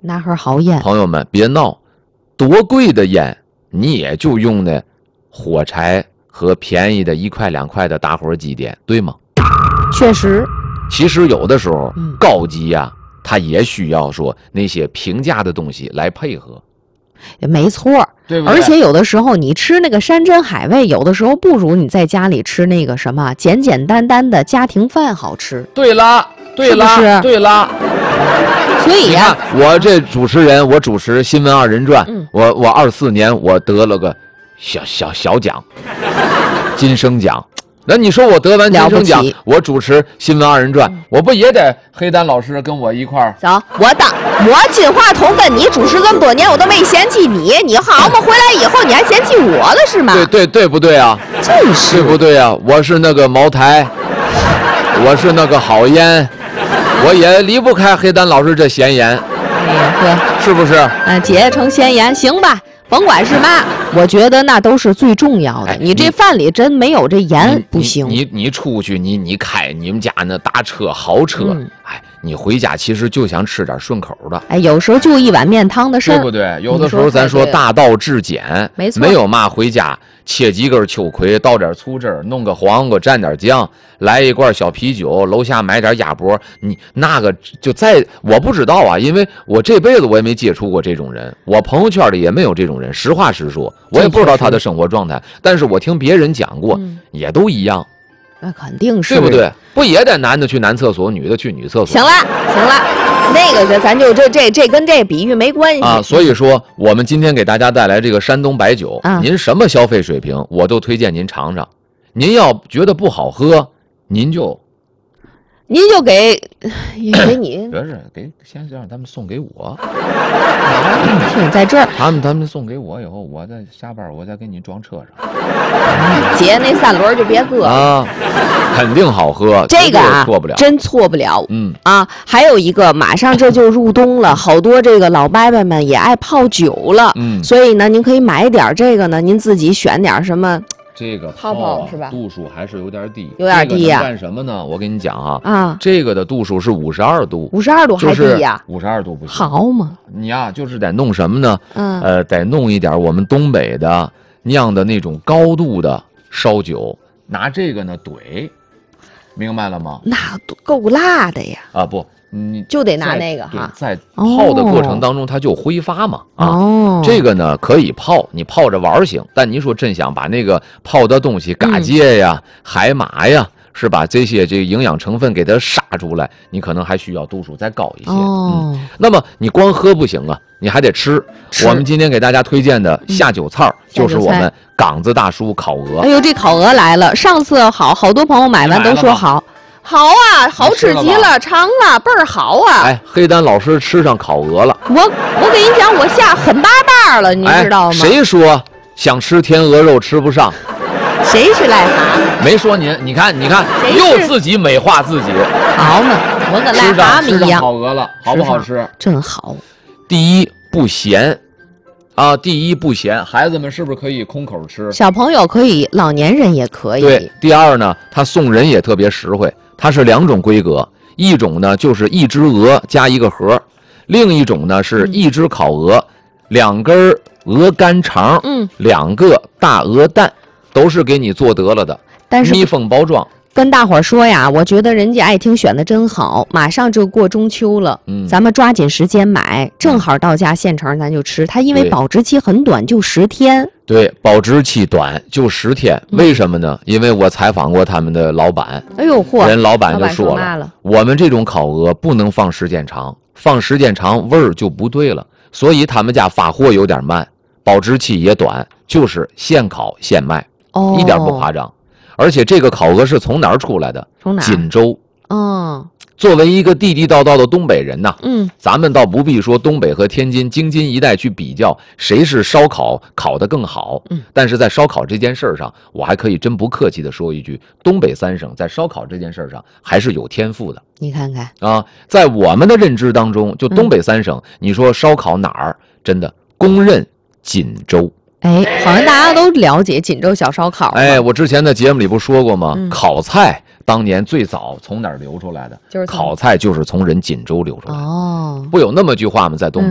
拿盒好烟。 朋友们别闹，多贵的烟你也就用那火柴和便宜的1块2块的打火机点，对吗？ 确实。 其实有的时候高级呀，它也需要说那些平价的东西来配合。 没错， 对不对？ 而且有的时候你吃那个山珍海味，有的时候不如你在家里吃那个什么简简单单的家庭饭好吃。 对啦，对啦， 是不是？ 对啦。 所以呀， 我这主持人，我主持《新闻2人转》，我24年我得了个小奖，金声奖。那你说我得完金声奖，我主持《新闻2人转》，我不也得黑丹老师跟我一块儿？ 走，我金话筒跟你主持这么多年，我都没嫌弃你，你好嘛，回来以后你还嫌弃我了是吗？ 对不对啊？ 真是对不对啊？我是那个茅台，我是那个好烟，我也离不开黑丹老师这闲言。 哎呀呵， 是不是？ 结成闲言，行吧。甭管是嘛，我觉得那都是最重要的。你这饭里真没有这盐不行。 你出去，你开你们家那大车豪车，你回家其实就想吃点顺口的。 有时候就一碗面汤的事儿， 对不对？有的时候咱说大道至简， 没错， 没有嘛回家切几根秋葵，倒点醋汁儿，弄个黄瓜，蘸点酱，来一罐小啤酒，楼下买点鸭脖。你那个就我不知道啊，因为我这辈子我也没接触过这种人，我朋友圈里也没有这种人。实话实说，我也不知道他的生活状态，但是我听别人讲过，也都一样。 那肯定是， 对不对？不也得男的去男厕所，女的去女厕所？ 行了，那个咱就这跟这比喻没关系啊。所以说，我们今天给大家带来这个山东白酒，您什么消费水平，我都推荐您尝尝。您要觉得不好喝，您就给你， 不是先让他们送给我。 听在这儿， 他们送给我以后，我再下班我再给你装车上。 姐那3轮就别搁啊，肯定好喝， 这个错不了， 真错不了。还有一个，马上这就入冬了，好多这个老伯伯们也爱泡酒了。所以呢，您可以买点这个呢，您自己选点什么。 这个泡是吧？ 度数还是有点低， 有点低呀。 干什么呢？我跟你讲啊，这个的度数是52度 ，52度还低呀 ？52度不行， 好嘛？ 你呀，就是得弄什么呢？得弄一点我们东北的酿的那种高度的烧酒，拿这个呢怼，明白了吗？ 那够辣的呀！ 不。你就得拿那个在泡的过程当中它就挥发嘛。这个呢可以泡，你泡着玩行。但你说真想把那个泡的东西嘎芥呀、海马呀，是吧？这些营养成分给它杀出来，你可能还需要度数再高一些。那么你光喝不行啊，你还得吃。我们今天给大家推荐的下酒菜就是我们岗子大叔烤鹅。 哎呦，这烤鹅来了！上次好多朋友买完都说好。好啊，好吃极了，尝了倍儿好啊！ 黑丹老师吃上烤鹅了。 我跟你讲，我下很大袋了，你知道吗？ 谁说想吃天鹅肉吃不上？ 谁是癞蛤蟆？ 没说您，你看，又自己美化自己。 好嘛，我跟癞蛤蟆一样。 烤鹅了，好不好吃？ 真好。 第一不咸。孩子们是不是可以空口吃？ 小朋友可以，老年人也可以。 对。第二呢，它送人也特别实惠。它是2种规格，一种呢就是1只鹅加1个盒，另一种呢是1只烤鹅，2根鹅肝肠，2个大鹅蛋，都是给你做得了的， 但是密封包装。 跟大伙儿说呀，我觉得人家爱听选的真好，马上就过中秋了，咱们抓紧时间买，正好到家现成咱就吃。它因为保质期很短，就10天。 对，保质期短就10天，为什么呢？因为我采访过他们的老板， 哎呦嚯， 人老板就说了，我们这种烤鹅不能放时间长，放时间长味儿就不对了，所以他们家发货有点慢，保质期也短，就是现烤现卖，一点不夸张。而且这个烤鹅是从哪儿出来的？ 从哪儿？ 锦州。作为一个地地道道的东北人呐，咱们倒不必说东北和天津、京津一带去比较谁是烧烤烤得更好，但是在烧烤这件事上，我还可以真不客气的说一句，东北3省在烧烤这件事上还是有天赋的。 你看看啊，在我们的认知当中，就东北3省，你说烧烤哪儿真的公认锦州。 好像大家都了解锦州小烧烤。 我之前的节目里不说过吗？烤菜当年最早从哪儿流出来的？就是烤菜就是从人锦州流出来的。不有那么句话吗？在东北。